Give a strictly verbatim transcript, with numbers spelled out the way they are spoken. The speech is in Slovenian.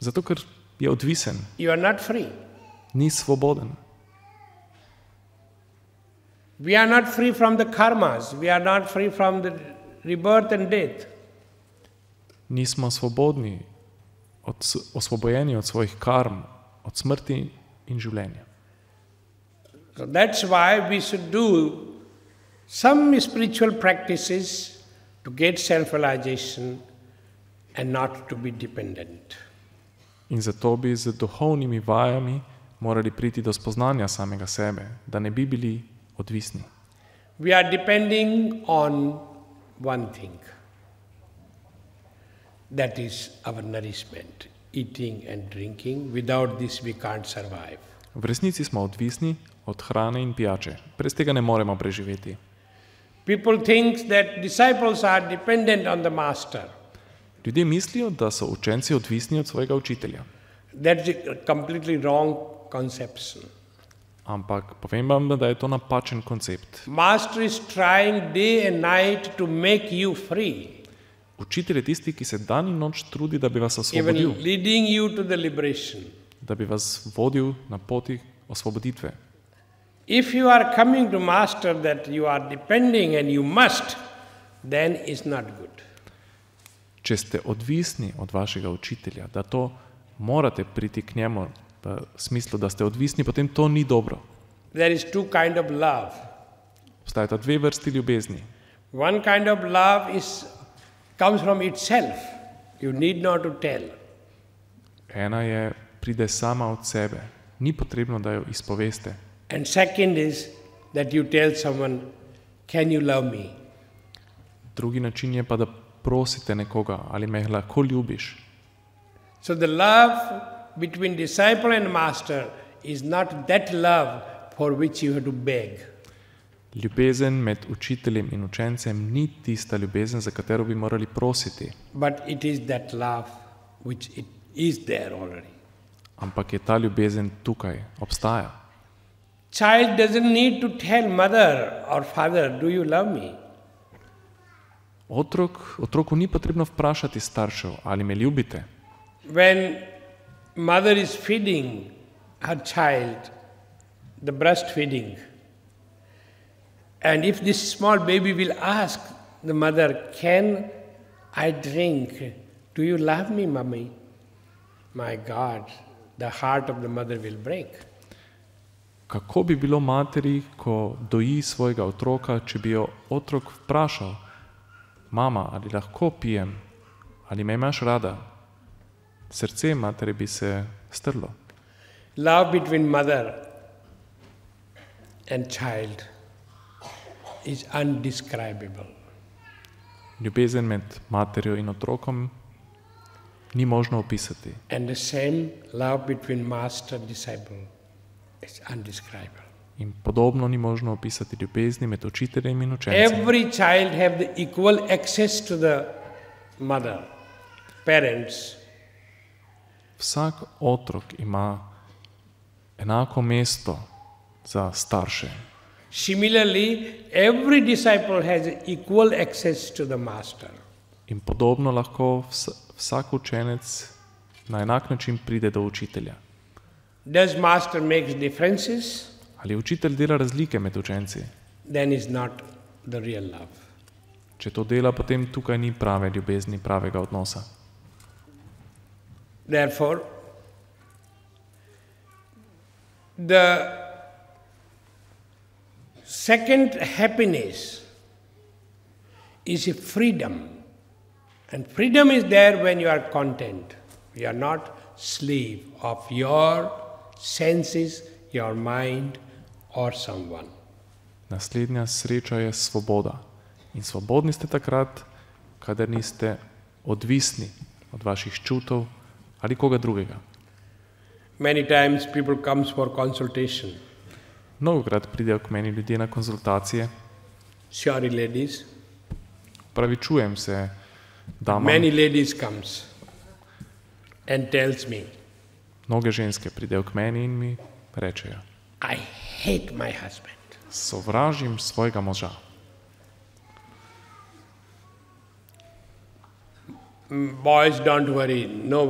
Zato, ker je odvisen. You are not free. Ni svoboden. We are not free from the karmas. We are not free from the rebirth and death. Nismo svobodni, od, osvobojeni od svojih karm, od smrti in življenja. So that's why we should do some spiritual practices to get self-realization and not to be dependent. In zato bi z duhovnimi vajami morali priti do spoznanja samega sebe, da ne bi bili odvisni. We are depending on one thing. That is our nourishment, eating and drinking. Without this we can't survive. V resnici smo odvisni od hrane in pijače. Brez tega ne moremo preživeti. People think that disciples are dependent on the master. Ljudje mislijo, da so učenci odvisni od svojega učitelja. That's a completely wrong conception. Ampak povem vam, da je to napačen koncept. Master is trying day and night to make you free. Učitelj je tisti, ki se dan in noč trudi, da bi vas Even osvobodil, leading you to the liberation. da bi vas vodil na poti osvoboditve. If you are coming to master that you are depending and you must, then it's not good. Če ste odvisni od vašega učitelja, da to morate priti k njemu, v smislu, da ste odvisni, potem to ni dobro. There is two kind of love. Obstajata dve vrsti ljubezni. One kind of love is comes from itself. You need not to tell. Ena je, pride sama od sebe. Ni potrebno, da jo izpoveste. And second is that you tell someone, can you love me? Drugi način je pa, da prosite nekoga, ali me lahko ljubiš. So the love between disciple and master is not that love for which you have to beg. Ljubezen med učiteljem in učencem ni tista ljubezen, za katero bi morali prositi, But it is that love which it is there already. ampak je ta ljubezen tukaj, obstaja. Child doesn't need to tell mother or father, do you love me? Otrok, otroku ni potrebno vprašati staršev, ali me ljubite. When mother is feeding her child, the breastfeeding, and if this small baby will ask the mother, can I drink? Do you love me, mommy? My God, the heart of the mother will break. Kako bi bilo materi, ko doji svojega otroka, če bi jo otrok vprašal, mama, ali lahko pijem, ali me imaš rada? Srce matere bi se strlo. Love between mother and child is undescribable. Ljubezen med materjo in otrokom ni možno opisati. And the same love between master and disciple is undescribable. In podobno ni možno opisati ljubezni med učiteljem in učencem. Every child have the equal access to the mother, parents. Vsak otrok ima enako mesto za starše. Similarly, every disciple has equal access to the master. In podobno lahko vs vsak učenec na enak način pride do učitelja. Does master make differences? Ali učitelj dela razlike med učenci? Then is not the real love. Če to dela, potem tukaj ni prave ljubezni, pravega odnosa. Therefore, the second happiness is a freedom. And freedom is there when you are content. You are not slave of your senses, your mind or someone. Naslednja sreča je svoboda. In svobodni ste takrat, kadar niste odvisni od vaših čutov ali koga drugega. Many times people comes for consultation. Mnogokrat pridejo k meni ljudje na konzultacije. Sorry ladies. Pravičujem se damam. Many ladies comes and tells me, Mnoge ženske pridejo k meni in mi rečejo, I hate my husband. sovražim svojega moža. Boys, don't worry, no